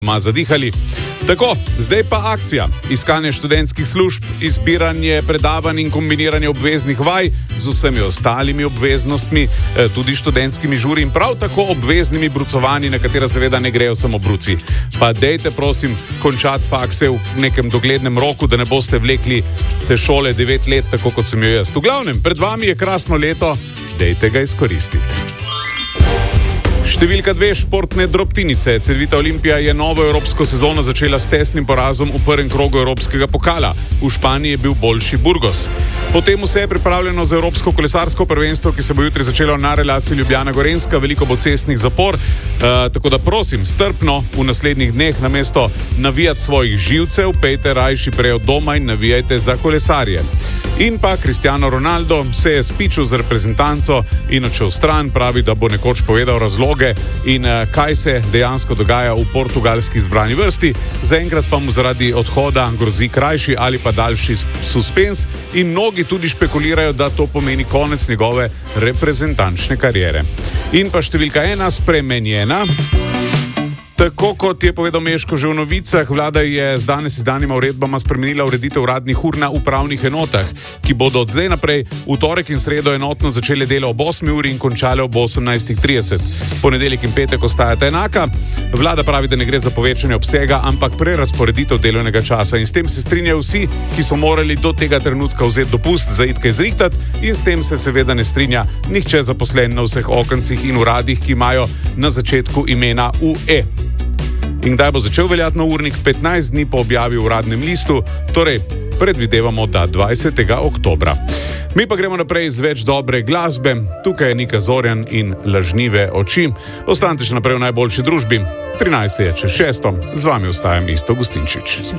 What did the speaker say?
zadihali. Tako, zdaj pa akcija. Iskanje študentskih služb, izbiranje predavanj in kombiniranje obveznih vaj z vsemi ostalimi obveznostmi, tudi študentskimi žuri in prav tako obveznimi brucovanji, na katera seveda ne grejo samo bruci. Pa dejte, prosim, končati fakse v nekem doglednem roku, da ne boste vlekli te šole 9 let, tako kot sem jo jaz. V glavnem, pred vami je krasno leto, dejte ga izkoristiti. Številka 2, športne drobtinice. Cedevita Olimpija je novo evropsko sezono začela s tesnim porazom v prvem krogu evropskega pokala. V Španiji je bil boljši Burgos. Potem vse je pripravljeno za evropsko kolesarsko prvenstvo, ki se bo jutri začelo na relaciji Ljubljana-Gorenjska. Veliko bo cestnih zapor, tako da prosim, strpno v naslednjih dneh namesto navijati svojih živcev, pejte rajši prej od doma in navijajte za kolesarje. In pa Cristiano Ronaldo se je spičil z reprezentanco in odšel stran, pravi, da bo nekoč povedal razloge in kaj se dejansko dogaja v portugalski izbrani vrsti. Zaenkrat pa mu zaradi odhoda grozi krajši ali pa daljši suspens in mnogi tudi špekulirajo, da to pomeni konec njegove reprezentančne kariere. In pa številka 1, spremenjena. Tako kot je povedal Meško že v novicah, vlada je z danes izdanima uredbama spremenila ureditev uradnih ur na upravnih enotah, ki bodo od zdaj naprej v torek in sredo enotno začele delo ob 8 uri in končale ob 18:30. Ponedeljek in petek ostajata enaka. Vlada pravi, da ne gre za povečanje obsega, ampak prerazporeditev delovnega časa in s tem se strinjajo vsi, ki so morali do tega trenutka vzeti dopust za iti kaj zrihtati in s tem se seveda ne strinja nihče zaposlen na vseh okencih in uradih, ki imajo na začetku imena UE. In kdaj bo začel veljati nov urnik? 15 dni po objavi v uradnem listu, torej predvidevamo, da 20. oktobra. Mi pa gremo naprej z več dobre glasbe. Tukaj je Nika Zorjan in Lažnive oči. Ostanite še naprej v najboljši družbi. 13 je čez 6. Z vami ostajam Isto Gustinčič.